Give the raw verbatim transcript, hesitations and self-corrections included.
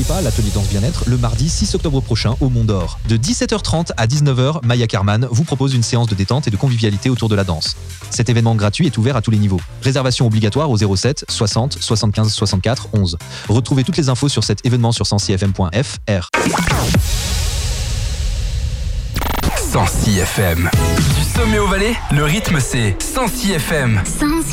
pas l'atelier danse bien-être le mardi six octobre prochain au Mont d'Or. De dix-sept heures trente à dix-neuf heures, Maya Carman vous propose une séance de détente et de convivialité autour de la danse. Cet événement gratuit est ouvert à tous les niveaux. Réservation obligatoire au zéro sept soixante soixante-quinze soixante-quatre onze. Retrouvez toutes les infos sur cet événement sur sensi f m point f r. Sensi F M. Du sommet au Valais, le rythme c'est Sensi F M. Sensi.